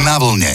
na vlne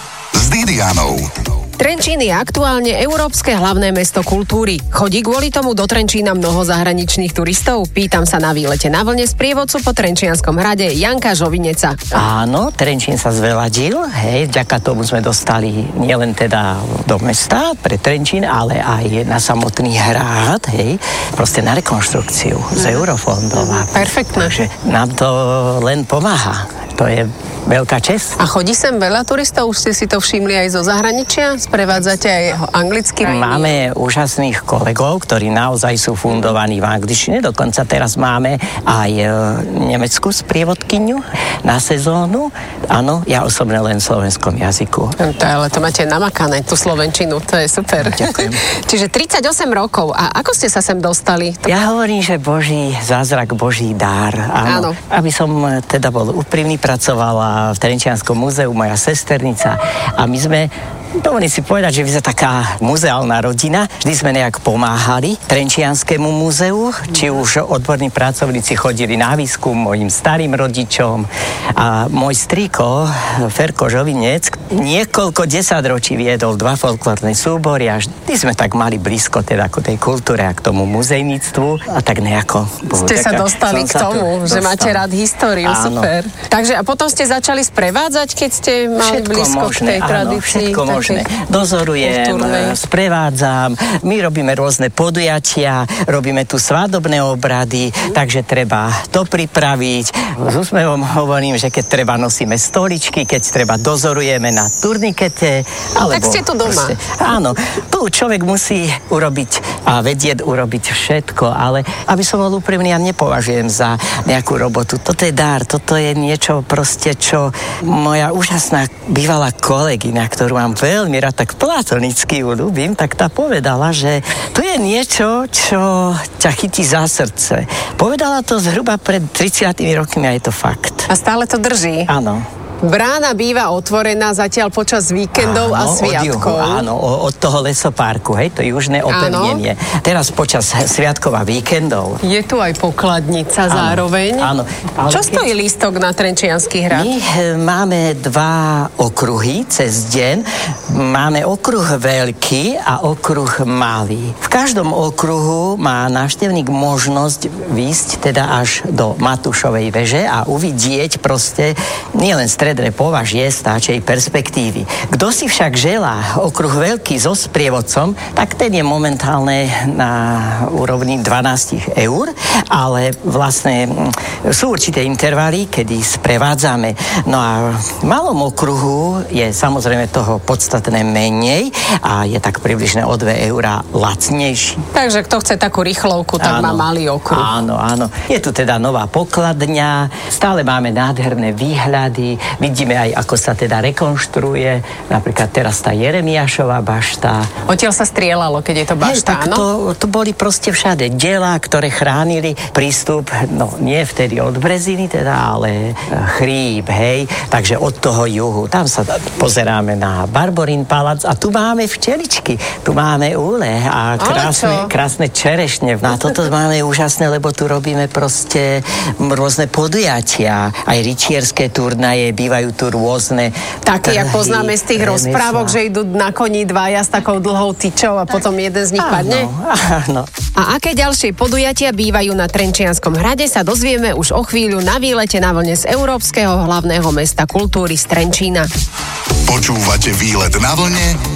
s Didianou. Trenčín je aktuálne európske hlavné mesto kultúry. Chodí kvôli tomu do Trenčína mnoho zahraničných turistov? Pýtam sa na výlete na vlne sprievodcu po Trenčianskom hrade Janka Žovineca. Áno, Trenčín sa zveladil, vďaka tomu sme dostali nielen teda do mesta pre Trenčín, ale aj na samotný hrad, proste na rekonštrukciu z eurofondov. Perfektné. Takže nám to len pomáha. To je veľká česť. A chodí sem veľa turistov? Už ste si to všimli aj zo zahraničia? Sprevádzate aj anglicky? Máme úžasných kolegov, ktorí naozaj sú fundovaní v angličtine. Dokonca teraz máme aj nemeckú sprievodkyňu na sezónu. Áno, ja osobne len v slovenskom jazyku. Ale to máte namakané, tú slovenčinu, to je super. Ďakujem. Čiže 38 rokov. A ako ste sa sem dostali? Ja hovorím, že Boží zázrak, Boží dar. Áno. Aby som teda bol úprimný, pracovala v Trenčianskom múzeu moja sesternica a my sme, dovolím si povedať, že my sme taká muzeálna rodina. Vždy sme nejak pomáhali Trenčianskému múzeu, či už odborní pracovníci chodili na výskum mojim starým rodičom a môj strýko, Ferko Žovinec, niekoľko desaťročí viedol 2 folklórne súbory a vždy sme tak mali blízko teda k tej kultúre a k tomu muzejníctvu a tak nejako. Ste sa dostali k tomu, že máte rád históriu, áno. Super. Takže a potom ste začali sprevádzať, keď ste mali všetko blízko možné, k tej tradícii? Všetko možné. Dozorujem, sprevádzam, my robíme rôzne podujatia, robíme tu svadobné obrady, takže treba to pripraviť. S úsmevom hovorím, že keď treba nosíme stoličky, keď treba dozorujeme na turnikete. Alebo tak ste tu doma. Proste, áno, tu človek musí urobiť a vedieť urobiť všetko, ale aby som bol úprimný, ja nepovažujem za nejakú robotu. Toto je dar, toto je niečo proste, čo moja úžasná bývalá kolegyňa, ktorú mám veľmi rád, tak platonicky ju ľúbim, tak tá povedala, že tu je niečo, čo ťa chytí za srdce. Povedala to zhruba pred 30 rokmi a je to fakt. A stále to drží? Áno. Brána býva otvorená zatiaľ počas víkendov a sviatkov. Od toho lesopárku, to južné opevnenie. Teraz počas sviatkov a víkendov. Je tu aj pokladnica zároveň. Áno. Čo stojí lístok na Trenčiansky hrad? My máme 2 okruhy cez deň. Máme okruh veľký a okruh malý. V každom okruhu má návštevník možnosť výjsť teda až do Matúšovej veže a uvidieť proste nielen stredné považie stáčej perspektívy. Kto si však želá okruh veľký so sprievodcom, tak ten je momentálne na úrovni 12 €, ale vlastne sú určité intervaly, kedy sprevádzame. No a v malom okruhu je samozrejme toho podstatné menej a je tak približne o 2 € lacnejší. Takže kto chce takú rýchlovku, tak má malý okruh. Áno. Je tu teda nová pokladňa, stále máme nádherné výhľady, vidíme aj, ako sa teda rekonštruuje, napríklad teraz tá Jeremiášova bašta. Odtiaľ sa strieľalo, keď je to bašta, áno? To boli proste všade diela, ktoré chránili prístup, nie vtedy od Breziny teda, ale Chríp, takže od toho juhu. Tam sa pozeráme na Barborín palác a tu máme včeličky, tu máme úle a krásne čerešne. Na toto máme úžasné, lebo tu robíme proste rôzne podujatia, aj rytierské turnaje, bývajú tu rôzne... Také, jak poznáme z tých rozprávok, že idú na koni 2 s takou dlhou tyčou a potom jeden z nich padne? Áno. A aké ďalšie podujatia bývajú na Trenčianskom hrade, sa dozvieme už o chvíľu na výlete na vlne z európskeho hlavného mesta kultúry z Trenčína. Počúvate Výlet na vlne